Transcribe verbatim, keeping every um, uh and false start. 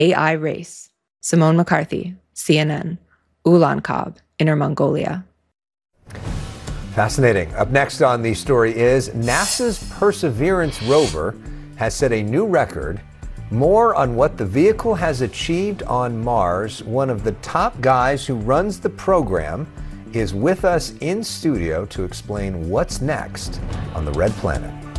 A I race. Simone McCarthy, C N N. Ulaanbaatar, Inner Mongolia. Fascinating. Up next on the story is NASA's Perseverance rover has set a new record. More on what the vehicle has achieved on Mars. One of the top guys who runs the program is with us in studio to explain what's next on the Red Planet.